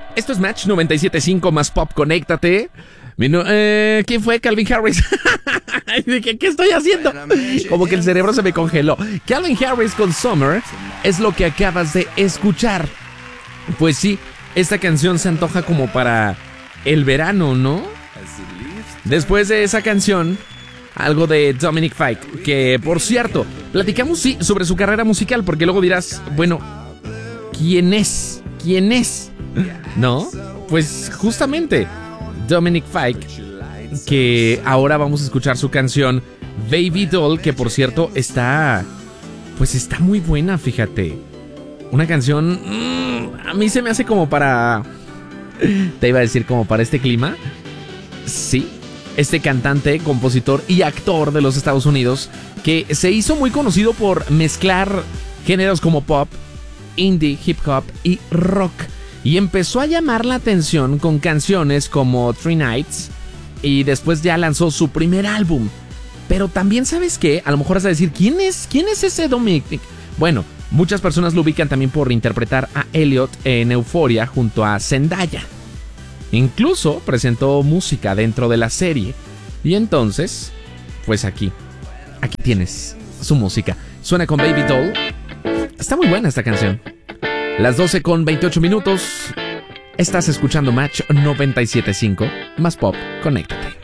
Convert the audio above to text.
Esto es Match 97.5 más Pop, conéctate. ¿Quién fue? Calvin Harris. ¿Qué estoy haciendo? Como que el cerebro se me congeló. Calvin Harris con Summer es lo que acabas de escuchar. Pues sí, esta canción se antoja como para el verano, ¿no? Después de esa canción, algo de Dominic Fike, que por cierto, platicamos sí sobre su carrera musical, porque luego dirás, bueno, ¿quién es? ¿Quién es? ¿No? Pues justamente Dominic Fike, que ahora vamos a escuchar su canción Baby Doll, que por cierto está muy buena, fíjate. Una canción, a mí se me hace como para, te iba a decir como para este clima. Sí, este cantante, compositor y actor de los Estados Unidos, que se hizo muy conocido por mezclar géneros como pop, indie, hip hop y rock. Y empezó a llamar la atención con canciones como Three Nights, y después ya lanzó su primer álbum. Pero también, ¿sabes qué? A lo mejor vas a decir, ¿quién es ese Dominic? Bueno, muchas personas lo ubican también por interpretar a Elliot en Euphoria junto a Zendaya. Incluso presentó música dentro de la serie. Y entonces, pues aquí tienes su música. Suena con Baby Doll. Está muy buena esta canción. Las 12:28. Estás escuchando Match 97.5 más Pop, conéctate.